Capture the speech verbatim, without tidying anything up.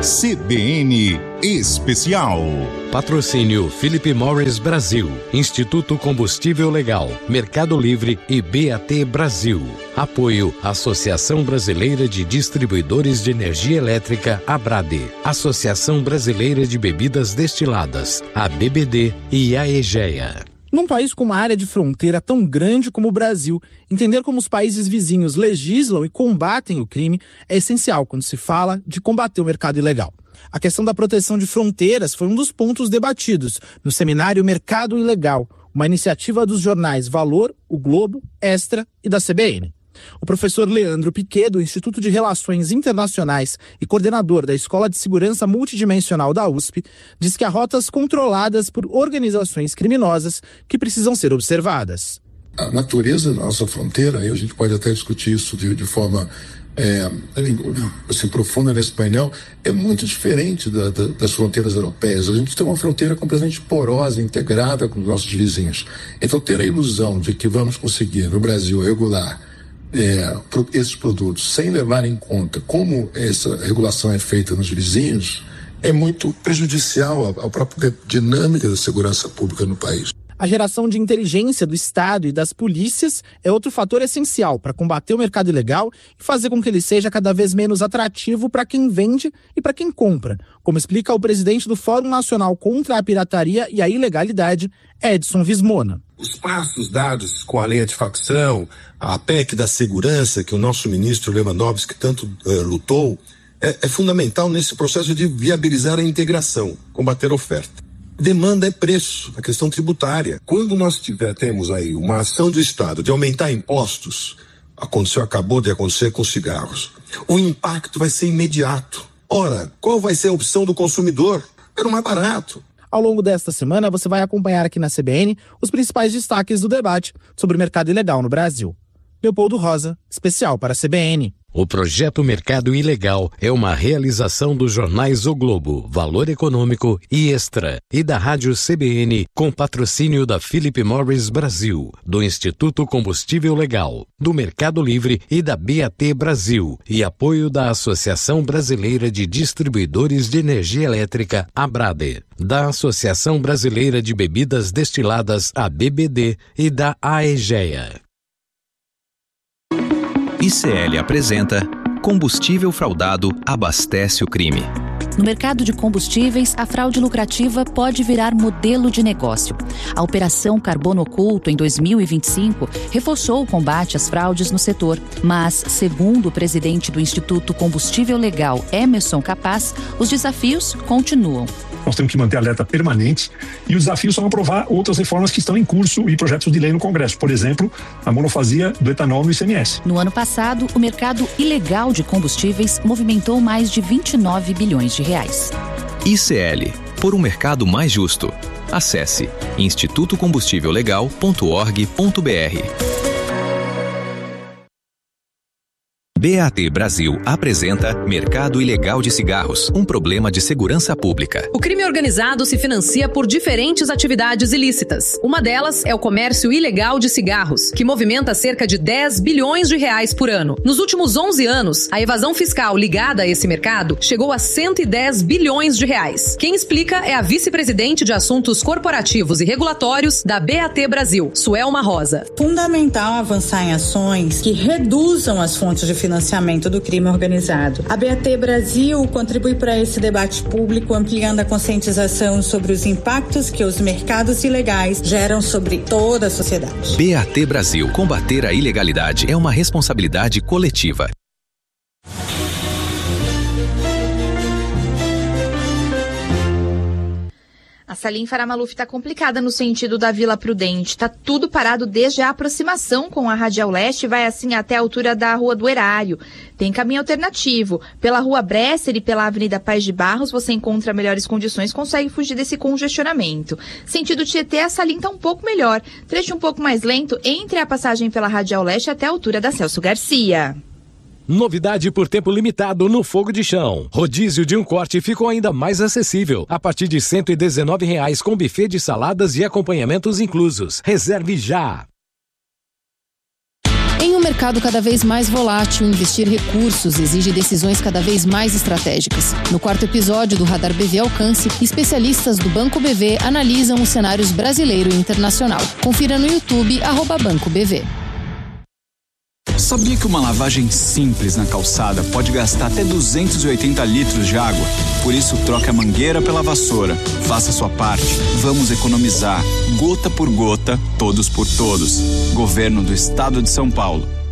C B N Especial. Patrocínio Philip Morris Brasil, Instituto Combustível Legal, Mercado Livre e B A T Brasil. Apoio Associação Brasileira de Distribuidores de Energia Elétrica, ABRADE, Associação Brasileira de Bebidas Destiladas, a B B D e a EGEA. Num país com uma área de fronteira tão grande como o Brasil, entender como os países vizinhos legislam e combatem o crime é essencial quando se fala de combater o mercado ilegal. A questão da proteção de fronteiras foi um dos pontos debatidos no seminário Mercado Ilegal, uma iniciativa dos jornais Valor, O Globo, Extra e da C B N. O professor Leandro Piquet, do Instituto de Relações Internacionais e coordenador da Escola de Segurança Multidimensional da U S P, diz que há rotas controladas por organizações criminosas que precisam ser observadas. A natureza da nossa fronteira, aí a gente pode até discutir isso de, de forma é, assim, profunda nesse painel, é muito diferente da, da, das fronteiras europeias. A gente tem uma fronteira completamente porosa, integrada com os nossos vizinhos. Então ter a ilusão de que vamos conseguir no Brasil regular É, esses produtos sem levar em conta como essa regulação é feita nos vizinhos é muito prejudicial à, à própria dinâmica da segurança pública no país. A geração de inteligência do Estado e das polícias é outro fator essencial para combater o mercado ilegal e fazer com que ele seja cada vez menos atrativo para quem vende e para quem compra, como explica o presidente do Fórum Nacional contra a Pirataria e a Ilegalidade, Edson Vismona. Os passos dados com a lei antifacção, a P E C da segurança, que o nosso ministro Lewandowski tanto uh, lutou, é, é fundamental nesse processo de viabilizar a integração, combater a oferta. Demanda é preço, a questão tributária. Quando nós tiver, temos aí uma ação do Estado de aumentar impostos, aconteceu, acabou de acontecer com cigarros, o impacto vai ser imediato. Ora, qual vai ser a opção do consumidor? Era o mais barato. Ao longo desta semana, você vai acompanhar aqui na C B N os principais destaques do debate sobre o mercado ilegal no Brasil. Leopoldo Rosa, especial para a C B N. O projeto Mercado Ilegal é uma realização dos jornais O Globo, Valor Econômico e Extra, e da Rádio C B N, com patrocínio da Philip Morris Brasil, do Instituto Combustível Legal, do Mercado Livre e da B A T Brasil, e apoio da Associação Brasileira de Distribuidores de Energia Elétrica, ABRADE, da Associação Brasileira de Bebidas Destiladas, a B B D, e da AEGEA. I C L apresenta Combustível fraudado abastece o crime. No mercado de combustíveis, a fraude lucrativa pode virar modelo de negócio. A Operação Carbono Oculto, em dois mil e vinte e cinco, reforçou o combate às fraudes no setor. Mas, segundo o presidente do Instituto Combustível Legal, Emerson Capaz, os desafios continuam. Nós temos que manter alerta permanente e os desafios são aprovar outras reformas que estão em curso e projetos de lei no Congresso. Por exemplo, a monofasia do etanol no I C M S. No ano passado, o mercado ilegal de combustíveis movimentou mais de vinte e nove bilhões de reais. I C L, por um mercado mais justo. Acesse instituto combustível legal ponto org ponto br. B A T Brasil apresenta Mercado Ilegal de Cigarros, um problema de segurança pública. O crime organizado se financia por diferentes atividades ilícitas. Uma delas é o comércio ilegal de cigarros, que movimenta cerca de dez bilhões de reais por ano. Nos últimos onze anos, a evasão fiscal ligada a esse mercado chegou a cento e dez bilhões de reais. Quem explica é a vice-presidente de Assuntos Corporativos e Regulatórios da B A T Brasil, Suelma Rosa. Fundamental avançar em ações que reduzam as fontes de financiamento do crime organizado. A B A T Brasil contribui para esse debate público, ampliando a conscientização sobre os impactos que os mercados ilegais geram sobre toda a sociedade. B A T Brasil. Combater a ilegalidade é uma responsabilidade coletiva. A Salim Faramaluf está complicada no sentido da Vila Prudente. Está tudo parado desde a aproximação com a Radial Leste, vai assim até a altura da Rua do Erário. Tem caminho alternativo. Pela Rua Bresser e pela Avenida Paz de Barros, você encontra melhores condições, consegue fugir desse congestionamento. Sentido Tietê, a Salim está um pouco melhor. Trecho um pouco mais lento entre a passagem pela Radial Leste até a altura da Celso Garcia. Novidade por tempo limitado no Fogo de Chão. Rodízio de um corte ficou ainda mais acessível, a partir de cento e dezenove reais com buffet de saladas e acompanhamentos inclusos. Reserve já! Em um mercado cada vez mais volátil, investir recursos exige decisões cada vez mais estratégicas. No quarto episódio do Radar B V Alcance, especialistas do Banco B V analisam os cenários brasileiro e internacional. Confira no YouTube, arroba Banco B V. Sabia que uma lavagem simples na calçada pode gastar até duzentos e oitenta litros de água? Por isso, troque a mangueira pela vassoura. Faça sua parte. Vamos economizar. Gota por gota, todos por todos. Governo do Estado de São Paulo.